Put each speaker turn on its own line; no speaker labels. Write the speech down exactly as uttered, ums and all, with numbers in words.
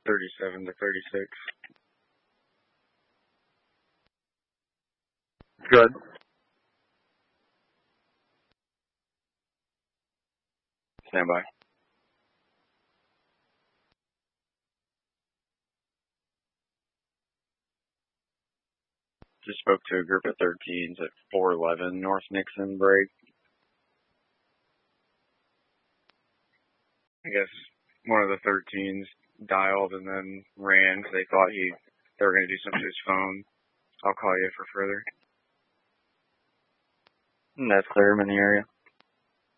thirty-seven to thirty-six. Good. Stand by. Just spoke to a group of thirteens at four eleven North Nixon break. I guess one of the thirteens dialed and then ran because they thought he they were going to do something to his phone. I'll call you for further. That's clear. I'm in the area.